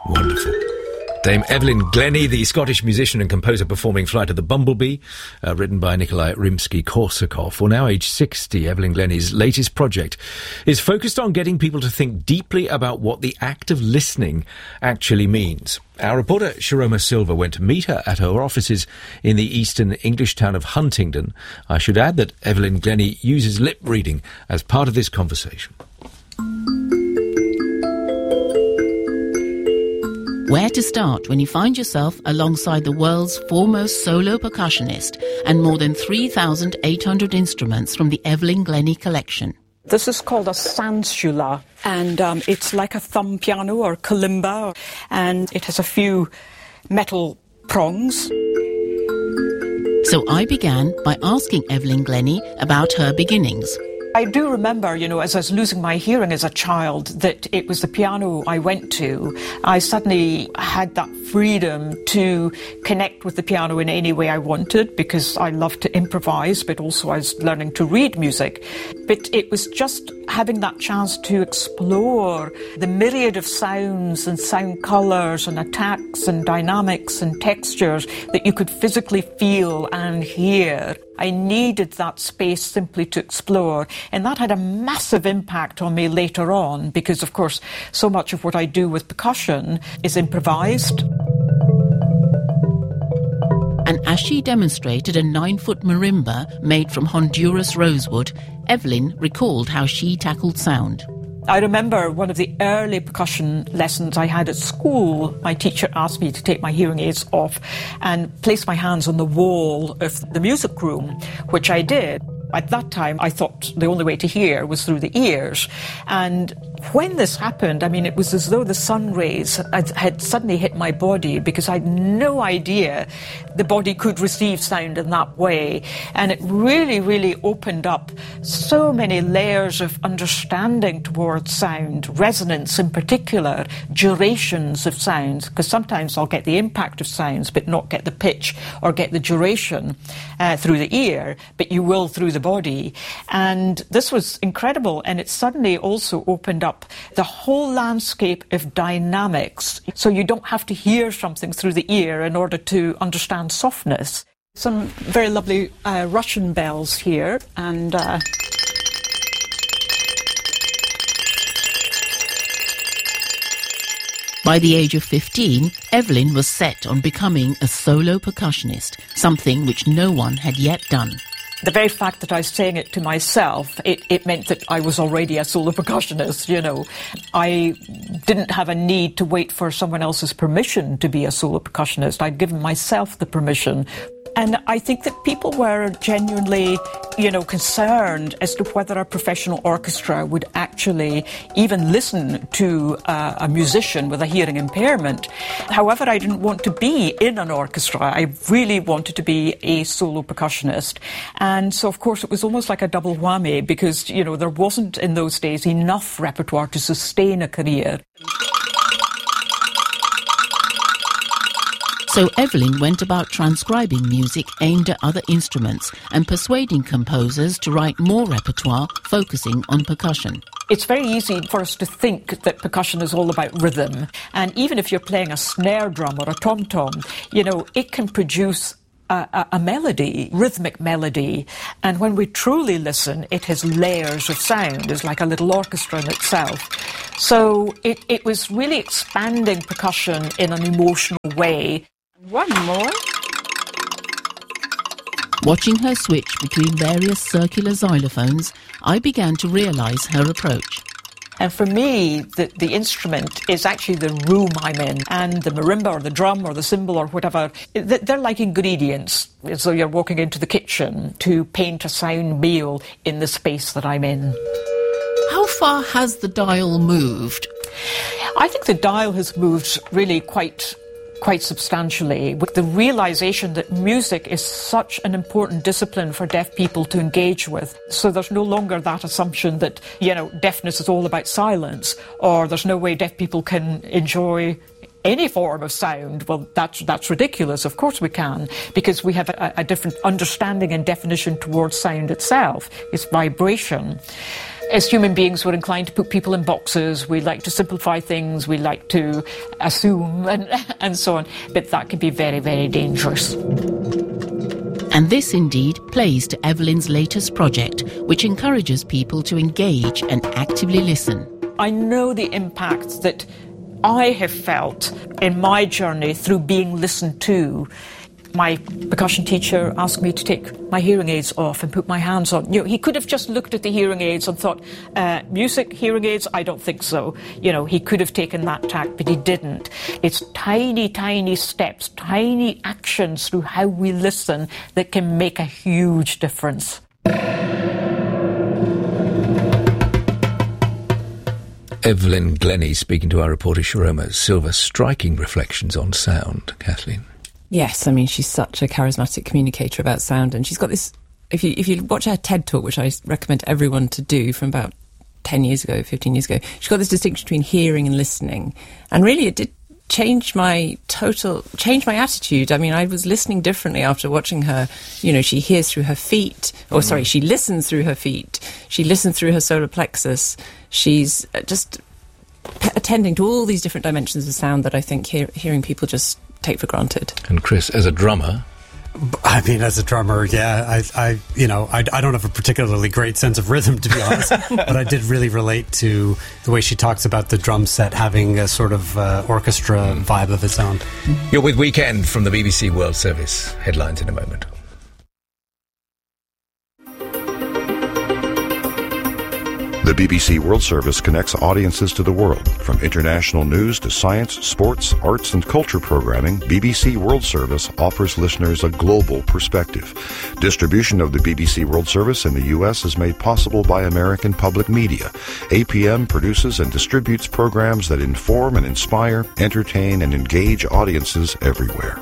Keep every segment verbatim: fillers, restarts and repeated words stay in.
Wonderful. Dame Evelyn Glennie, the Scottish musician and composer performing Flight of the Bumblebee, uh, written by Nikolai Rimsky-Korsakov. Well, now aged sixty, Evelyn Glennie's latest project is focused on getting people to think deeply about what the act of listening actually means. Our reporter Sharoma Silva went to meet her at her offices in the eastern English town of Huntingdon. I should add that Evelyn Glennie uses lip reading as part of this conversation. Where to start when you find yourself alongside the world's foremost solo percussionist and more than three thousand eight hundred instruments from the Evelyn Glennie collection? This is called a sansula, and um, it's like a thumb piano or kalimba, and it has a few metal prongs. So I began by asking Evelyn Glennie about her beginnings. I do remember, you know, as I was losing my hearing as a child, that it was the piano I went to. I suddenly had that freedom to connect with the piano in any way I wanted, because I loved to improvise, but also I was learning to read music. But it was just having that chance to explore the myriad of sounds and sound colours and attacks and dynamics and textures that you could physically feel and hear. I needed that space simply to explore, and that had a massive impact on me later on, because of course so much of what I do with percussion is improvised. And as she demonstrated a nine-foot marimba made from Honduras rosewood, Evelyn recalled how she tackled sound. I remember one of the early percussion lessons I had at school. My teacher asked me to take my hearing aids off and place my hands on the wall of the music room, which I did. At that time, I thought the only way to hear was through the ears. And when this happened, I mean, it was as though the sun rays had, had suddenly hit my body, because I had no idea the body could receive sound in that way. And it really, really opened up so many layers of understanding towards sound, resonance in particular, durations of sounds, because sometimes I'll get the impact of sounds but not get the pitch or get the duration uh, through the ear, but you will through the body. And this was incredible, and it suddenly also opened up the whole landscape of dynamics, so you don't have to hear something through the ear in order to understand softness. Some very lovely uh, Russian bells here, and uh By the age of fifteen, Evelyn was set on becoming a solo percussionist, something which no one had yet done. The very fact that I was saying it to myself, it, it meant that I was already a solo percussionist, you know. I didn't have a need to wait for someone else's permission to be a solo percussionist. I'd given myself the permission. And I think that people were genuinely, you know, concerned as to whether a professional orchestra would actually even listen to uh, a musician with a hearing impairment. However, I didn't want to be in an orchestra. I really wanted to be a solo percussionist. And so, of course, it was almost like a double whammy, because, you know, there wasn't in those days enough repertoire to sustain a career. So Evelyn went about transcribing music aimed at other instruments and persuading composers to write more repertoire focusing on percussion. It's very easy for us to think that percussion is all about rhythm. And even if you're playing a snare drum or a tom-tom, you know, it can produce a, a, a melody, rhythmic melody. And when we truly listen, it has layers of sound. It's like a little orchestra in itself. So it, it was really expanding percussion in an emotional way. One more. Watching her switch between various circular xylophones, I began to realise her approach. And for me, the, the instrument is actually the room I'm in, and the marimba or the drum or the cymbal or whatever, they're like ingredients. So you're walking into the kitchen to paint a sound meal in the space that I'm in. How far has the dial moved? I think the dial has moved really quite quite substantially, with the realisation that music is such an important discipline for deaf people to engage with. So there's no longer that assumption that, you know, deafness is all about silence, or there's no way deaf people can enjoy any form of sound. Well, that's, that's ridiculous. Of course we can, because we have a, a different understanding and definition towards sound itself. It's vibration. As human beings, we're inclined to put people in boxes. We like to simplify things. We like to assume and, and so on. But that can be very, very dangerous. And this indeed plays to Evelyn's latest project, which encourages people to engage and actively listen. I know the impact that I have felt in my journey through being listened to. My percussion teacher asked me to take my hearing aids off and put my hands on. You know, he could have just looked at the hearing aids and thought, uh, music, hearing aids, I don't think so. You know, he could have taken that tack, but he didn't. It's tiny, tiny steps, tiny actions through how we listen that can make a huge difference. Evelyn Glennie speaking to our reporter Sharoma Silver, striking reflections on sound. Kathleen. Yes, I mean, she's such a charismatic communicator about sound, and she's got this, if you if you watch her TED Talk, which I recommend everyone to do from about ten years ago, fifteen years ago, she's got this distinction between hearing and listening, and really it did change my total, change my attitude. I mean, I was listening differently after watching her. You know, she hears through her feet, or mm. sorry, she listens through her feet, she listens through her solar plexus, she's just p- attending to all these different dimensions of sound that I think hear, hearing people just take for granted. And Chris, as a drummer, I mean, as a drummer, yeah, I, I you know, I, I don't have a particularly great sense of rhythm, to be honest, but I did really relate to the way she talks about the drum set having a sort of uh, orchestra mm. vibe of its own. You're with Weekend from the B B C World Service. Headlines in a moment. The B B C World Service connects audiences to the world. From international news to science, sports, arts and culture programming, B B C World Service offers listeners a global perspective. Distribution of the B B C World Service in the U S is made possible by American Public Media. A P M produces and distributes programs that inform and inspire, entertain and engage audiences everywhere.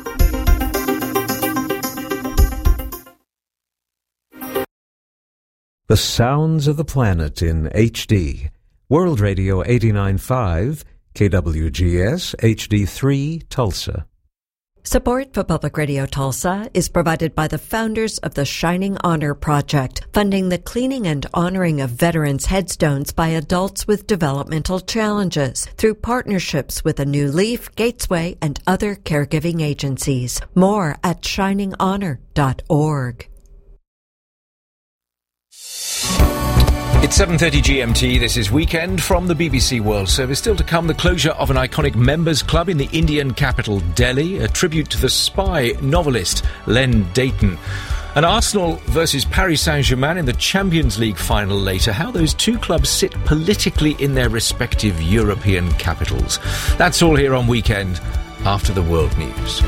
The sounds of the planet in H D. World Radio eighty-nine point five, K W G S H D three, Tulsa. Support for Public Radio Tulsa is provided by the founders of the Shining Honor Project, funding the cleaning and honoring of veterans' headstones by adults with developmental challenges through partnerships with A New Leaf, Gatesway, and other caregiving agencies. More at shining honor dot org. It's seven thirty G M T. This is Weekend from the B B C World Service. Still to come, the closure of an iconic members' club in the Indian capital, Delhi, a tribute to the spy novelist Len Deighton. And Arsenal versus Paris Saint-Germain in the Champions League final later. How those two clubs sit politically in their respective European capitals. That's all here on Weekend after the world news.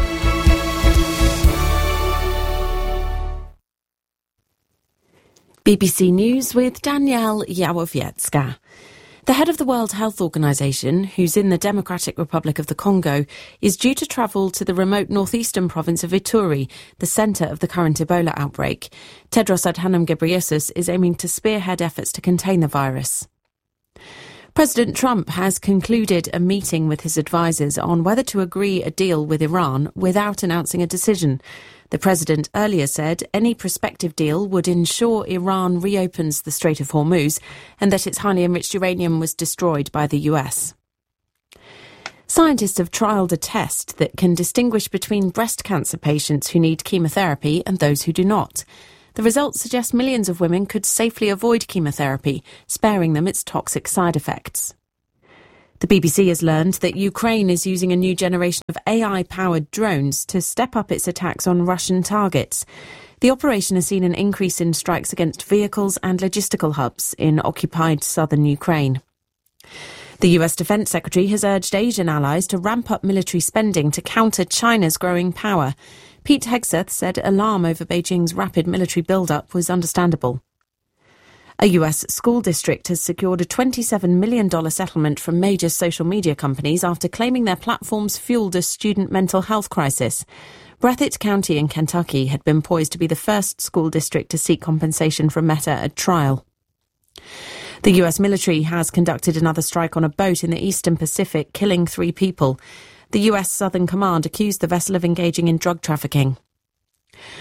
B B C News with Danielle Yawowiecka. The head of the World Health Organization, who's in the Democratic Republic of the Congo, is due to travel to the remote northeastern province of Ituri, the centre of the current Ebola outbreak. Tedros Adhanom Ghebreyesus is aiming to spearhead efforts to contain the virus. President Trump has concluded a meeting with his advisers on whether to agree a deal with Iran without announcing a decision. The president earlier said any prospective deal would ensure Iran reopens the Strait of Hormuz and that its highly enriched uranium was destroyed by the U S. Scientists have trialled a test that can distinguish between breast cancer patients who need chemotherapy and those who do not. The results suggest millions of women could safely avoid chemotherapy, sparing them its toxic side effects. The B B C has learned that Ukraine is using a new generation of A I-powered drones to step up its attacks on Russian targets. The operation has seen an increase in strikes against vehicles and logistical hubs in occupied southern Ukraine. The U S Defense Secretary has urged Asian allies to ramp up military spending to counter China's growing power. Pete Hegseth said alarm over Beijing's rapid military build-up was understandable. A U S school district has secured a twenty-seven million dollars settlement from major social media companies after claiming their platforms fueled a student mental health crisis. Breathitt County in Kentucky had been poised to be the first school district to seek compensation from Meta at trial. The U S military has conducted another strike on a boat in the eastern Pacific, killing three people. The U S Southern Command accused the vessel of engaging in drug trafficking.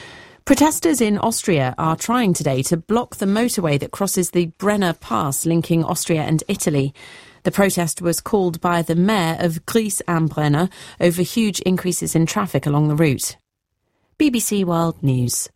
Protesters in Austria are trying today to block the motorway that crosses the Brenner Pass linking Austria and Italy. The protest was called by the mayor of Gries am Brenner over huge increases in traffic along the route. B B C World News.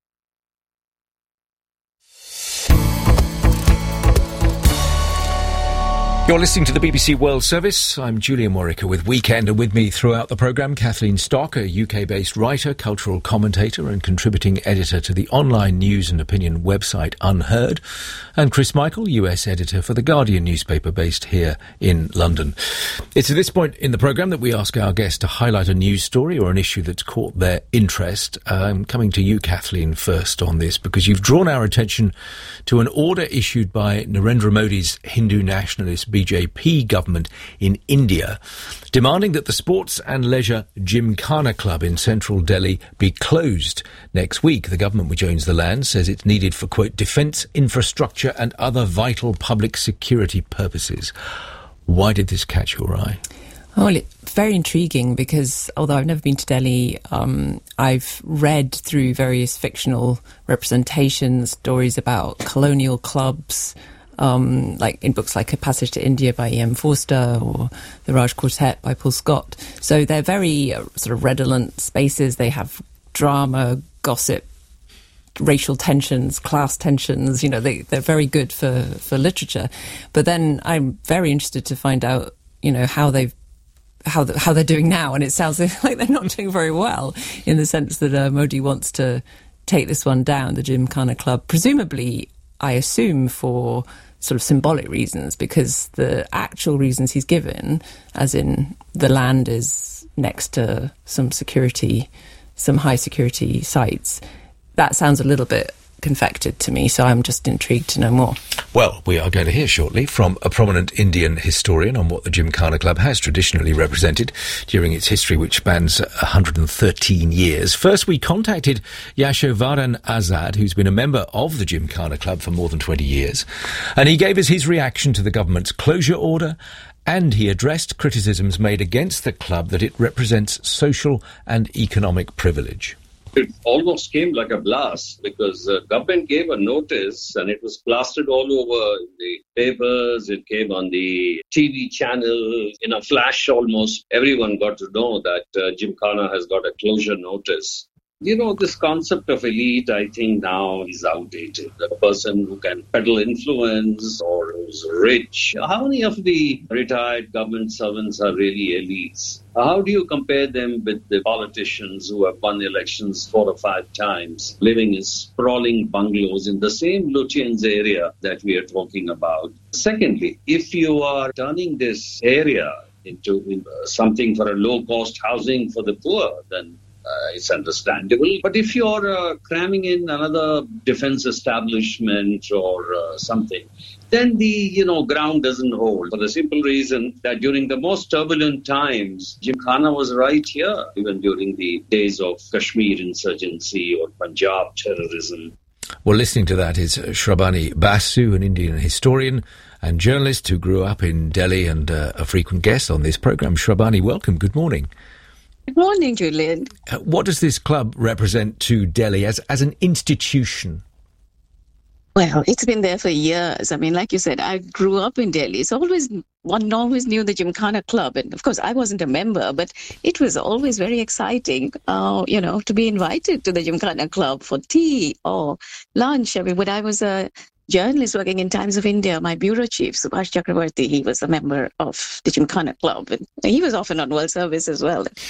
You're listening to the B B C World Service. I'm Julian Warwicker with Weekend, and with me throughout the programme, Kathleen Stock, a U K-based writer, cultural commentator and contributing editor to the online news and opinion website Unheard, and Chris Michael, U S editor for The Guardian newspaper based here in London. It's at this point in the programme that we ask our guests to highlight a news story or an issue that's caught their interest. I'm coming to you, Kathleen, first on this, because you've drawn our attention to an order issued by Narendra Modi's Hindu nationalist B J P government in India, demanding that the Sports and Leisure Gymkhana Club in central Delhi be closed next week. The government, which owns the land, says it's needed for, quote, defence, infrastructure and other vital public security purposes. Why did this catch your eye? Well, it's very intriguing because although I've never been to Delhi, um, I've read through various fictional representations, stories about colonial clubs, Um, like in books like A Passage to India by E M Forster or The Raj Quartet by Paul Scott. So they're very uh, sort of redolent spaces. They have drama, gossip, racial tensions, class tensions. You know, they, they're very good for, for literature. But then I'm very interested to find out, you know, how they've how the, how they're doing now. And it sounds like they're not doing very well, in the sense that uh, Modi wants to take this one down, the Gymkhana Club, presumably, I assume, for sort of symbolic reasons, because the actual reasons he's given, as in the land is next to some security, some high security sites, that sounds a little bit confected to me, so I'm just intrigued to know more. Well, we are going to hear shortly from a prominent Indian historian on what the Gymkhana Club has traditionally represented during its history, which spans one hundred thirteen years. First, we contacted Yashovardhan Azad, who's been a member of the Gymkhana Club for more than twenty years, and he gave us his reaction to the government's closure order, and he addressed criticisms made against the club that it represents social and economic privilege. It almost came like a blast because the government gave a notice and it was plastered all over the papers. It came on the T V channel. In a flash, almost everyone got to know that uh, Gymkhana has got a closure notice. You know, this concept of elite, I think now is outdated. The person who can peddle influence or who's rich. How many of the retired government servants are really elites? How do you compare them with the politicians who have won elections four or five times, living in sprawling bungalows in the same Lutyens area that we are talking about? Secondly, if you are turning this area into something for a low-cost housing for the poor, then Uh, it's understandable. But if you're uh, cramming in another defense establishment or uh, something, then the, you know, ground doesn't hold, for the simple reason that during the most turbulent times, Gymkhana was right here, even during the days of Kashmir insurgency or Punjab terrorism. Well, listening to that is Shrabani Basu, an Indian historian and journalist who grew up in Delhi and uh, a frequent guest on this programme. Shrabani, welcome. Good morning. Good morning, Julian. Uh, what does this club represent to Delhi as, as an institution? Well, it's been there for years. I mean, like you said, I grew up in Delhi. So always, one always knew the Gymkhana Club. And of course, I wasn't a member, but it was always very exciting, uh, you know, to be invited to the Gymkhana Club for tea or lunch. I mean, when I was a journalist working in Times of India, my bureau chief, Subhash Chakravarti, he was a member of the Gymkhana Club. And he was often on World Service as well.